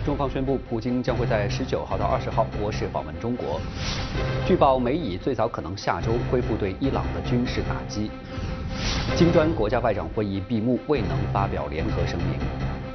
中方宣布，普京将会在19号到20号国事访问中国。据报，美以最早可能下周恢复对伊朗的军事打击。金砖国家外长会议闭幕，未能发表联合声明。